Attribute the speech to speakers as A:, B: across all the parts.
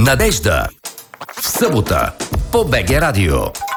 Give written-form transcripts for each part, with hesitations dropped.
A: Надежда. В събота по БГ Радио.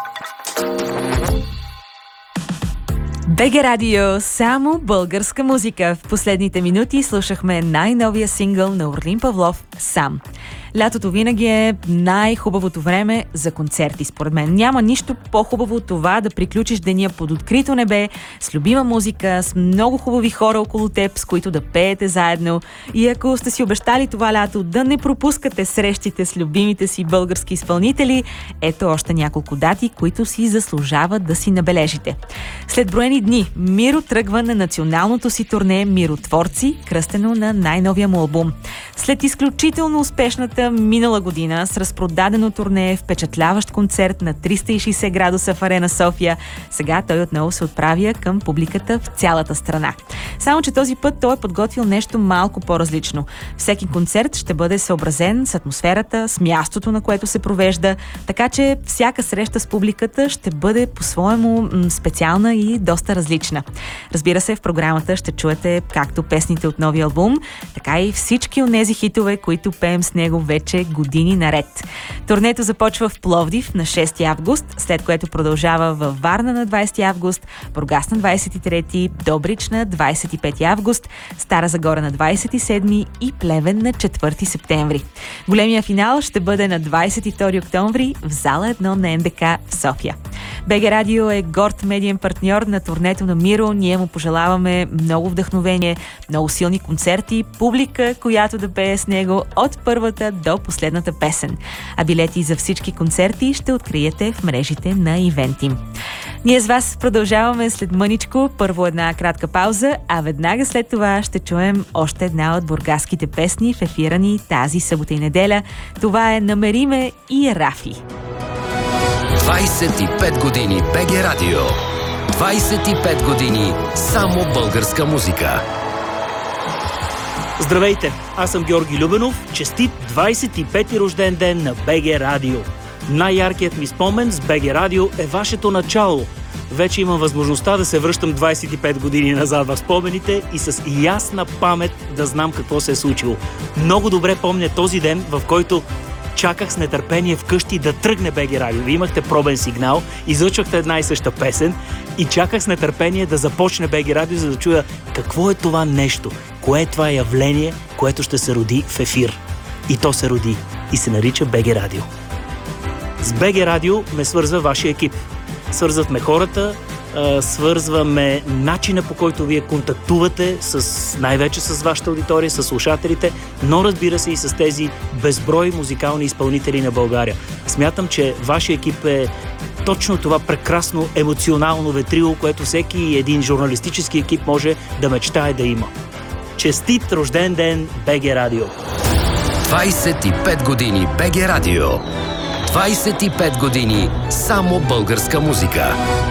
B: БГ Радио, само българска музика. В последните минути слушахме най-новия сингъл на Орлин Павлов «Сам». Лятото винаги е най-хубавото време за концерти, според мен. Няма нищо по-хубаво от това да приключиш деня под открито небе, с любима музика, с много хубави хора около теб, с които да пеете заедно. И ако сте си обещали това лято да не пропускате срещите с любимите си български изпълнители, ето още няколко дати, които си заслужават да си набележите. След броени дни Миро тръгва на националното си турне «Миротворци», кръстено на най-новия му албум. След изключително успешната минала година с разпродадено турне, впечатляващ концерт на 360 градуса в Арена София, сега той отново се отправя към публиката в цялата страна. Само че този път той е подготвил нещо малко по-различно. Всеки концерт ще бъде съобразен с атмосферата, с мястото, на което се провежда, така че всяка среща с публиката ще бъде по-своему специална и доста различна. Разбира се, в програмата ще чуете както песните от новия албум, така и всички онези хитове, които пеем с него вече години наред. Турнето започва в Пловдив на 6 август, след което продължава във Варна на 20 август, Бургас на 23, Добрич на 25 август, Стара Загора на 27 и Плевен на 4 септември. Големия финал ще бъде на 22 октомври в зала 1 на НДК в София. БГ Радио е горд медиен партньор на турнето на Миро. Ние му пожелаваме много вдъхновение, много силни концерти, публика, която да пее с него от първата до последната песен. А билети за всички концерти ще откриете в мрежите на Ивентим. Ние с вас продължаваме след мъничко. Първо една кратка пауза, а веднага след това ще чуем още една от бургаските песни в ефира ни тази събота и неделя. Това е "Намери ме" и Рафи.
A: 25 години БГ Радио. 25 години само българска музика.
C: Здравейте, аз съм Георги Любенов. Честит 25-ти рожден ден на БГ Радио. Най-яркият ми спомен с БГ Радио е вашето начало. Вече имам възможността да се връщам 25 години назад в спомените и с ясна памет да знам какво се е случило. Много добре помня този ден, в който чаках с нетърпение вкъщи да тръгне БГ Радио. Вие имахте пробен сигнал, излъчвахте една и съща песен и чаках с нетърпение да започне БГ Радио, за да чуя какво е това нещо, кое е това явление, което ще се роди в ефир. И то се роди и се нарича БГ Радио. С БГ Радио ме свързва вашия екип. Свързват ме хората, свързваме начина, по който вие контактувате най-вече с вашата аудитория, с слушателите, но разбира се и с тези безброй музикални изпълнители на България. Смятам, че вашия екип е точно това прекрасно емоционално ветрило, което всеки един журналистически екип може да мечтае да има. Честит рожден ден, БГ Радио!
A: 25 години БГ Радио. 25 години само българска музика.